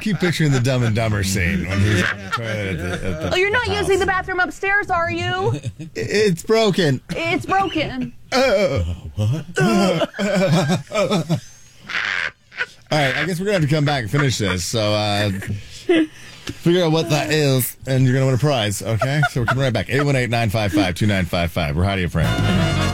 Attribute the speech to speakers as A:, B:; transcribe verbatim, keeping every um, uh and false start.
A: keep picturing the Dumb and Dumber scene when he's on the toilet at the, at the
B: Oh, you're not
A: house.
B: using the bathroom upstairs, are you?
A: It's broken.
B: It's broken.
A: Uh, what? Uh, uh, all right, I guess we're going to have to come back and finish this. So uh, figure out what that is, and you're going to win a prize, okay? So we're coming right back. eight one eight, nine five five, two nine five five. We're How Do You Prank?